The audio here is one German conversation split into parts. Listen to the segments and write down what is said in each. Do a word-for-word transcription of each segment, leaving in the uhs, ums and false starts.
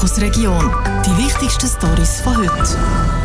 Fokus Region. Die wichtigsten Storys von heute.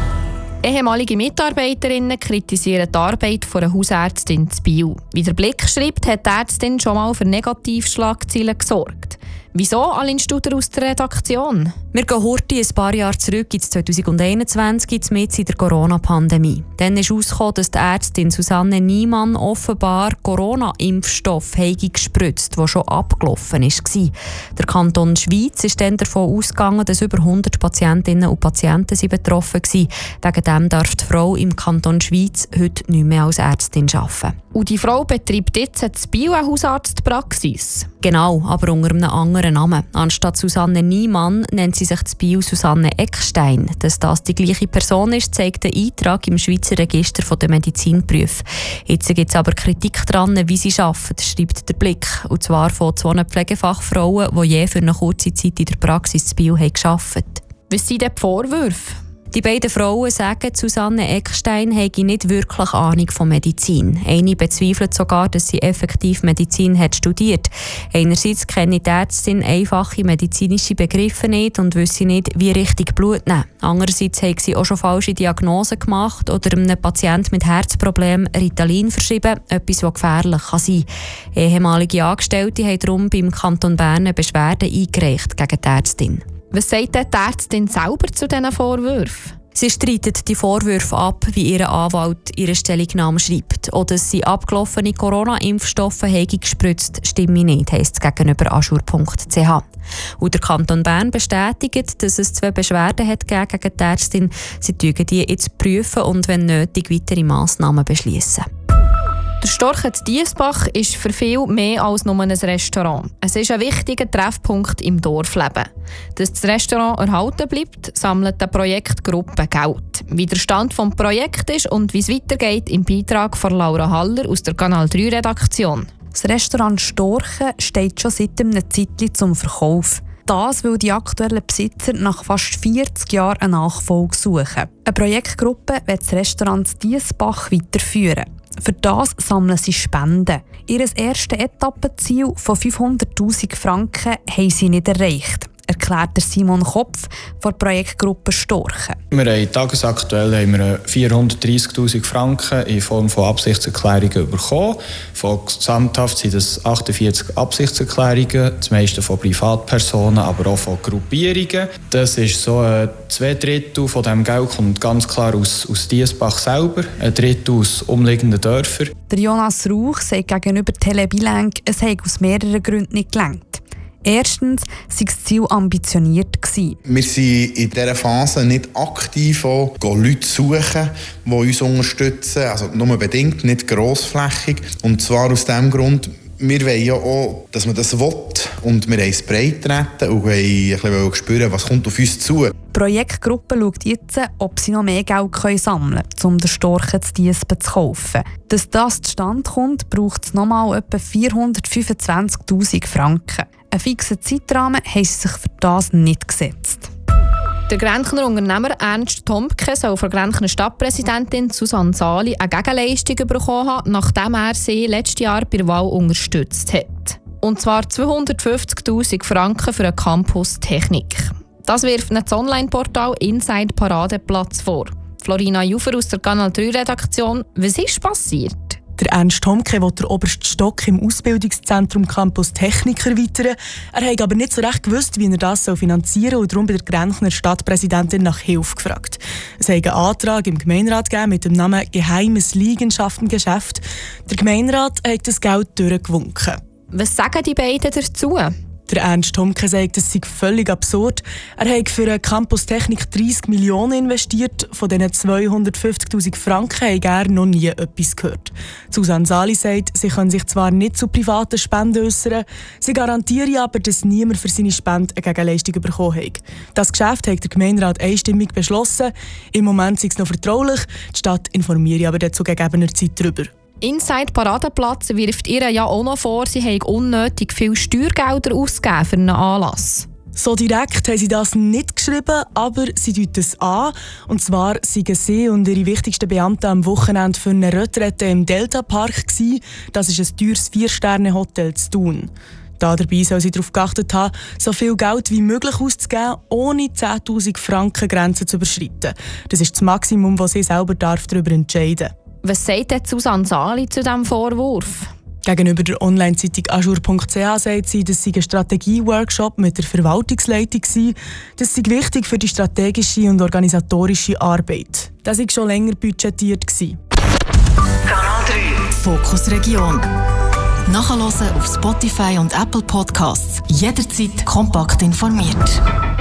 Ehemalige Mitarbeiterinnen kritisieren die Arbeit einer Hausärztin in Biel. Wie der Blick schreibt, hat die Ärztin schon mal für Negativschlagzeilen gesorgt. Wieso, Aline Studer aus der Redaktion? Wir gehen heute ein paar Jahre zurück ins zwanzig einundzwanzig, mitten in der Corona-Pandemie. Dann ist herausgekommen, dass die Ärztin Susanne Niemann offenbar Corona-Impfstoff gespritzt, der schon abgelaufen war. Der Kanton Schwyz ist dann davon ausgegangen, dass über hundert Patientinnen und Patienten betroffen waren. Wegen dem darf die Frau im Kanton Schwyz heute nicht mehr als Ärztin arbeiten. Und die Frau betreibt jetzt in Biel eine Hausarztpraxis. Genau, aber unter einem anderen Namen. Anstatt Susanne Niemann nennt sie sich in Biel Susanne Eckstein. Dass das die gleiche Person ist, zeigt der Eintrag im Schweizer Register der Medizinberufe. Jetzt gibt es aber Kritik daran, wie sie arbeitet, schreibt der Blick. Und zwar von zwei Pflegefachfrauen, die je für eine kurze Zeit in der Praxis in Biel gearbeitet haben. Was sind denn die Vorwürfe? Die beiden Frauen sagen, Susanne Eckstein habe nicht wirklich Ahnung von Medizin. Eine bezweifelt sogar, dass sie effektiv Medizin hat studiert. Einerseits kenne die Ärztin einfache medizinische Begriffe nicht und wisse nicht, wie richtig Blut nehmen. Andererseits hat sie auch schon falsche Diagnosen gemacht oder einem Patienten mit Herzproblemen Ritalin verschrieben, etwas, das gefährlich kann sein kann. Ehemalige Angestellte haben darum beim Kanton Bern eine Beschwerde eingereicht gegen die Ärztin. Was sagt denn die Ärztin selber zu diesen Vorwürfen? Sie streitet die Vorwürfe ab, wie ihr Anwalt ihre Stellungnahme schreibt. Oder dass sie abgelaufene Corona-Impfstoffe gespritzt, stimme nicht, heisst es gegenüber aschur punkt c h. Und der Kanton Bern bestätigt, dass es zwei Beschwerden hat gegen die Ärztin. Sie prüfen die jetzt prüfen und wenn nötig weitere Massnahmen beschließen. Der Storchen Diesbach ist für viele mehr als nur ein Restaurant. Es ist ein wichtiger Treffpunkt im Dorfleben. Dass das Restaurant erhalten bleibt, sammelt die Projektgruppe Geld. Wie der Stand des Projekts ist und wie es weitergeht, im Beitrag von Laura Haller aus der Kanal drei Redaktion. Das Restaurant Storchen steht schon seit einem Zeitchen zum Verkauf. Das, weil die aktuellen Besitzer nach fast vierzig Jahren eine Nachfolge suchen. Eine Projektgruppe wird das Restaurant Diesbach weiterführen. Für das sammeln sie Spenden. Ihr erstes Etappenziel von fünfhunderttausend Franken haben sie nicht erreicht, erklärt Simon Kopf von der Projektgruppe Storchen. Wir haben tagesaktuell haben wir vierhundertdreissigtausend Franken in Form von Absichtserklärungen bekommen. Von gesamthaft sind es achtundvierzig Absichtserklärungen, das meiste von Privatpersonen, aber auch von Gruppierungen. Das ist so äh, zwei Drittel von dem Geld kommt ganz klar aus, aus Diesbach selber, ein Drittel aus umliegenden Dörfern. Der Jonas Rauch sagt gegenüber Telebilenk, es habe aus mehreren Gründen nicht gelangt. Erstens war das Ziel ambitioniert. Wir sind in dieser Phase nicht aktiv auch, Leute suchen, die uns unterstützen. Also nur bedingt, nicht grossflächig. Und zwar aus dem Grund, wir wollen ja auch, dass man das will. Und wir haben es breit getreten und wollen ein bisschen spüren, was kommt auf uns zu. Die Projektgruppe schaut jetzt, ob sie noch mehr Geld sammeln können, um den Storchen zu Diesben zu kaufen. Dass das zustande kommt, braucht es nochmal etwa vierhundertfünfundzwanzigtausend Franken. Einen fixen Zeitrahmen haben sie sich für das nicht gesetzt. Der Grenchner Unternehmer Ernst Tomke soll von der Grenchner Stadtpräsidentin Susanne Sali eine Gegenleistung bekommen haben, nachdem er sie letztes Jahr bei der Wahl unterstützt hat. Und zwar zweihundertfünfzigtausend Franken für einen Campus Technik. Das wirft das Online-Portal Inside Paradeplatz vor. Florina Jufer aus der Kanal drei Redaktion. Was ist passiert? Der Ernst Tomke will den obersten Stock im Ausbildungszentrum Campus Technik erweitern. Er hat aber nicht so recht gewusst, wie er das finanzieren soll und darum bei der Grenchner Stadtpräsidentin nach Hilfe gefragt. Es hat einen Antrag im Gemeinderat gegeben mit dem Namen «Geheimes Liegenschaftengeschäft». Der Gemeinderat hat das Geld durchgewunken. Was sagen die beiden dazu? Der Ernst Tomke sagt, es sei völlig absurd. Er hat für einen Campus Technik dreissig Millionen investiert. Von diesen zweihundertfünfzigtausend Franken hat er noch nie etwas gehört. Susanne Sali sagt, sie können sich zwar nicht zu privaten Spenden äußern, sie garantieren aber, dass niemand für seine Spende eine Gegenleistung bekommen hat. Das Geschäft hat der Gemeinderat einstimmig beschlossen. Im Moment ist es noch vertraulich. Die Stadt informiert aber dazu gegebener Zeit darüber. Inside Paradeplatz wirft ihr ja auch noch vor, sie haben unnötig viel Steuergelder ausgegeben für einen Anlass. So direkt haben sie das nicht geschrieben, aber sie deuten es an. Und zwar waren sie und ihre wichtigsten Beamten am Wochenende für eine Retrette im Delta Park. Das ist ein teures Vier-Sterne-Hotel zu Thun. Dabei soll sie darauf geachtet haben, so viel Geld wie möglich auszugeben, ohne zehntausend Franken Grenze zu überschreiten. Das ist das Maximum, das sie selber darf darüber entscheiden darf. Was sagt denn Susanne Sali zu diesem Vorwurf? Gegenüber der Online-Zeitung ajour punkt c h sagt sie, dass sie ein Strategie-Workshop mit der Verwaltungsleitung war. Das sei wichtig für die strategische und organisatorische Arbeit. Das war schon länger budgetiert. Kanal drei Fokus Region. Nachhören auf Spotify und Apple Podcasts. Jederzeit kompakt informiert.